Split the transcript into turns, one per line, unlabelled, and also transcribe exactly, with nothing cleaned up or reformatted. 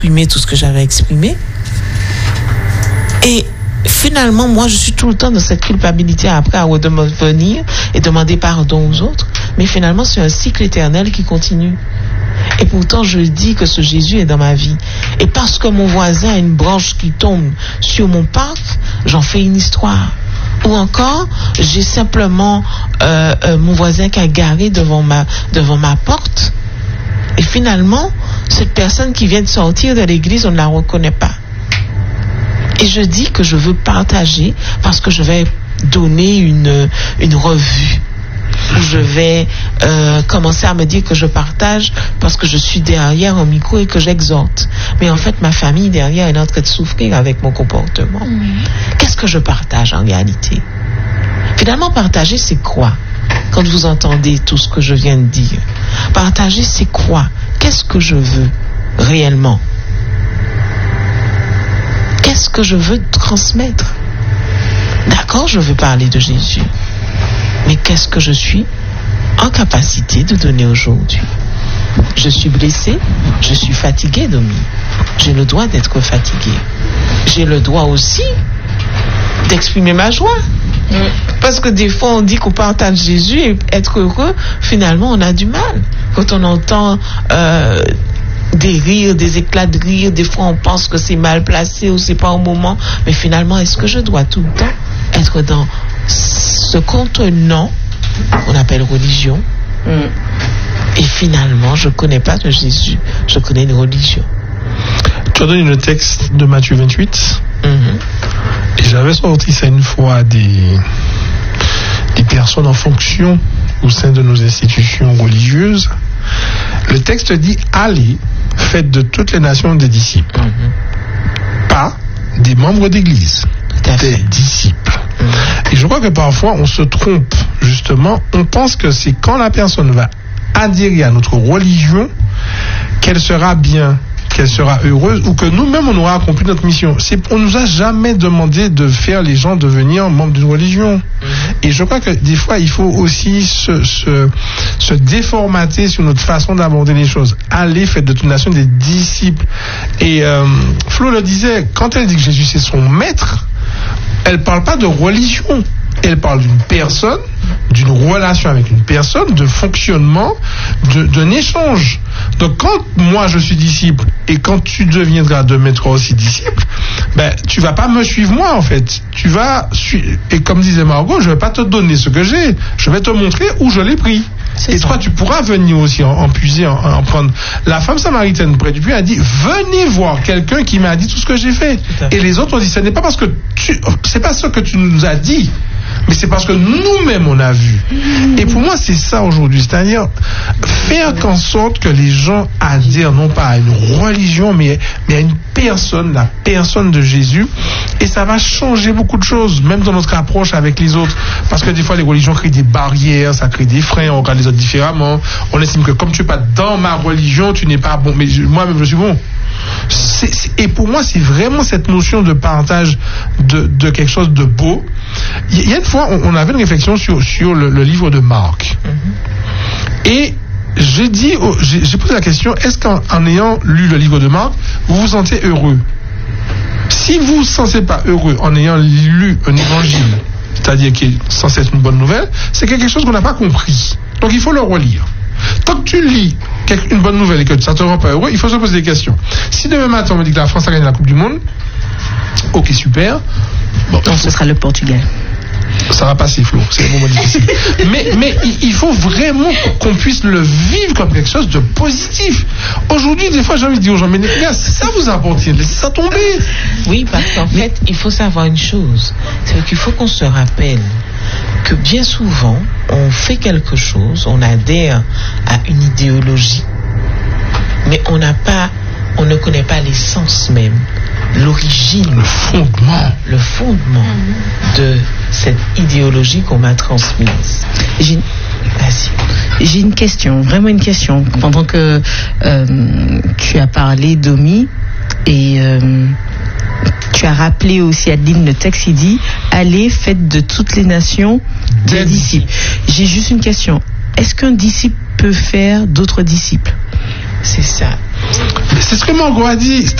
exprimé tout ce que j'avais exprimé. Et finalement, moi, je suis tout le temps dans cette culpabilité après à revenir et demander pardon aux autres. Mais finalement, c'est un cycle éternel qui continue. Et pourtant, je dis que ce Jésus est dans ma vie. Et parce que mon voisin a une branche qui tombe sur mon parc, j'en fais une histoire. Ou encore, j'ai simplement euh, euh, mon voisin qui a garé devant ma, devant ma porte. Et finalement, cette personne qui vient de sortir de l'église, on ne la reconnaît pas. Et je dis que je veux partager parce que je vais donner une, une revue. Où je vais euh, commencer à me dire que je partage parce que je suis derrière un micro et que j'exhorte. Mais en fait, ma famille derrière est en train de souffrir avec mon comportement. Mmh. Qu'est-ce que je partage en réalité? Finalement, partager, c'est quoi? Quand vous entendez tout ce que je viens de dire, partager, c'est quoi? Qu'est-ce que je veux réellement? Qu'est-ce que je veux transmettre? D'accord, je veux parler de Jésus. Mais qu'est-ce que je suis en capacité de donner aujourd'hui? Je suis blessé, je suis fatigué, Domi. J'ai le droit d'être fatigué. J'ai le droit aussi d'exprimer ma joie. Mm. Parce que des fois, on dit qu'on partage Jésus et être heureux, finalement, on a du mal. Quand on entend euh, des rires, des éclats de rire, des fois, on pense que c'est mal placé ou c'est pas au moment. Mais finalement, est-ce que je dois tout le temps être dans ce contenant qu'on appelle religion? Mm. Et finalement, je ne connais pas de Jésus, je connais une religion.
Tu as donné le texte de Matthieu vingt-huit. Mm-hmm. Et j'avais sorti ça une fois à des, des personnes en fonction au sein de nos institutions religieuses. Le texte dit « Allez, faites de toutes les nations des disciples. Mm-hmm. » Pas des membres d'église, des disciples. Et je crois que parfois on se trompe, justement, on pense que c'est quand la personne va adhérer à notre religion qu'elle sera bien, qu'elle sera heureuse, ou que nous-mêmes on aura accompli notre mission. C'est, on nous a jamais demandé de faire les gens devenir membres d'une religion. Mm-hmm. Et je crois que des fois il faut aussi se, se, se déformater sur notre façon d'aborder les choses. Allez, faites de toute nation des disciples. Et euh, Flo le disait, quand elle dit que Jésus c'est son maître, elle ne parle pas de religion, elle parle d'une personne, d'une relation avec une personne, de fonctionnement, de, d'un échange. Donc quand moi je suis disciple et quand tu deviendras de maître aussi disciple, ben tu vas pas me suivre moi en fait. Tu vas suivre, et comme disait Margot, je vais pas te donner ce que j'ai, je vais te montrer où je l'ai pris. C'est et ça. Toi, tu pourras venir aussi en, en puiser, en, en prendre. La femme samaritaine près du puits a dit, venez voir quelqu'un qui m'a dit tout ce que j'ai fait. Et les autres ont dit, ce n'est pas parce que tu, c'est pas ce que tu nous as dit, mais c'est parce que nous-mêmes on a vu. Mmh. Et pour moi, c'est ça aujourd'hui, c'est-à-dire faire qu'en sorte que les gens adhèrent non pas à une religion, mais, mais à une personne, la personne de Jésus. Et ça va changer beaucoup de choses, même dans notre approche avec les autres. Parce que des fois, les religions créent des barrières, ça crée des freins, on regarde les autres différemment. On estime que comme tu n'es pas dans ma religion, tu n'es pas bon. Mais je, moi-même, je suis bon. C'est, c'est, et pour moi, c'est vraiment cette notion de partage de, de quelque chose de beau. Il y a une fois, on, on avait une réflexion sur, sur le, le livre de Marc. Mm-hmm. Et j'ai dit, oh, j'ai, j'ai posé la question, est-ce qu'en en ayant lu le livre de Marc, vous vous sentez heureux? Si vous ne vous sentez pas heureux en ayant lu un évangile, c'est-à-dire qui est censé être une bonne nouvelle, c'est quelque chose qu'on n'a pas compris. Donc il faut le relire. Quand tu lis une bonne nouvelle et que ça ne te rend pas heureux, il faut se poser des questions. Si demain matin on me dit que la France a gagné la Coupe du Monde, ok, super.
Bon, non, ce sera le Portugal.
Ça va passer, Flo, c'est un moment difficile. mais, mais il faut vraiment qu'on puisse le vivre comme quelque chose de positif. Aujourd'hui, des fois, j'ai envie de dire aux gens, mais les gars, ça vous apporte, laissez ça tomber.
Oui, parce qu'en mais... fait, il faut savoir une chose, c'est qu'il faut qu'on se rappelle que bien souvent, on fait quelque chose, on adhère à une idéologie, mais on n'a pas, on ne connaît pas l'essence même, l'origine,
le fondement,
le fondement de cette idéologie qu'on m'a transmise.
J'ai, Vas-y. J'ai une question, vraiment une question. Pendant que euh, tu as parlé, Domi, et euh, tu as rappelé aussi, Adeline, le texte, il dit « Allez, faites de toutes les nations des disciples ». J'ai juste une question. Est-ce qu'un disciple peut faire d'autres disciples ?
C'est ça.
Mais c'est ce que Margot a dit.